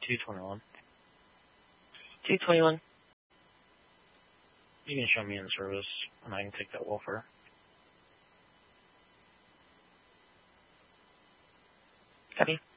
221. 221. You can show me in service, and I can take that welfare. Copy.